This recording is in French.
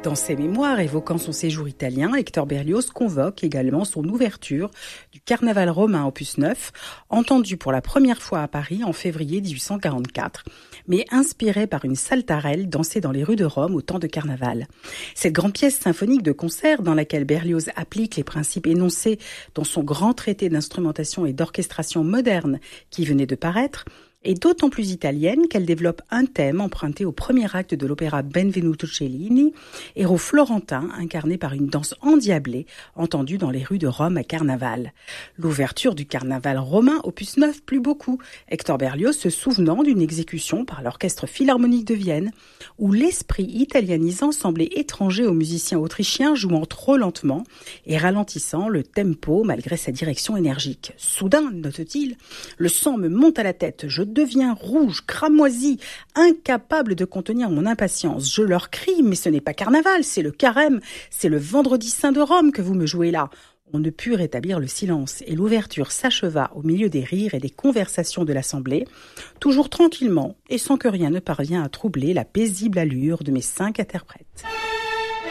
Dans ses mémoires évoquant son séjour italien, Hector Berlioz convoque également son ouverture du Carnaval romain opus 9, entendu pour la première fois à Paris en février 1844, mais inspiré par une saltarelle dansée dans les rues de Rome au temps de Carnaval. Cette grande pièce symphonique de concert dans laquelle Berlioz applique les principes énoncés dans son grand traité d'instrumentation et d'orchestration moderne qui venait de paraître, est d'autant plus italienne qu'elle développe un thème emprunté au premier acte de l'opéra Benvenuto Cellini, héros florentin incarné par une danse endiablée entendue dans les rues de Rome à Carnaval. L'ouverture du Carnaval romain opus 9 plut beaucoup, Hector Berlioz se souvenant d'une exécution par l'Orchestre Philharmonique de Vienne, où l'esprit italianisant semblait étranger aux musiciens autrichiens jouant trop lentement et ralentissant le tempo malgré sa direction énergique. Soudain, note-t-il, le sang me monte à la tête, je deviens rouge, cramoisi, incapable de contenir mon impatience. Je leur crie, mais ce n'est pas Carnaval, c'est le Carême, c'est le Vendredi saint de Rome que vous me jouez là. On ne put rétablir le silence et l'ouverture s'acheva au milieu des rires et des conversations de l'assemblée, toujours tranquillement et sans que rien ne parvient à troubler la paisible allure de mes 5 interprètes.